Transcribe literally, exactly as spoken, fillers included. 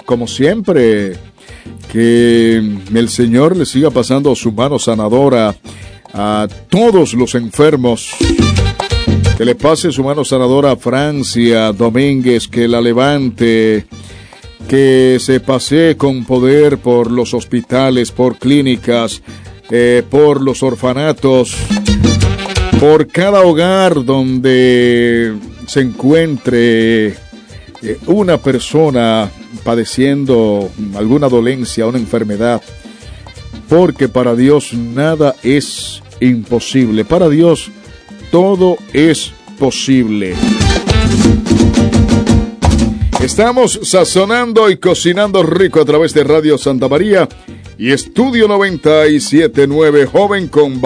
como siempre, que el Señor le siga pasando su mano sanadora a todos los enfermos. Que le pase su mano sanadora a Francia Domínguez, que la levante, que se pasee con poder por los hospitales, por clínicas, eh, por los orfanatos, por cada hogar donde se encuentre eh, una persona padeciendo alguna dolencia, una enfermedad, porque para Dios nada es imposible, para Dios todo es posible. Estamos sazonando y cocinando rico a través de Radio Santa María y Estudio noventa y siete punto nueve, joven con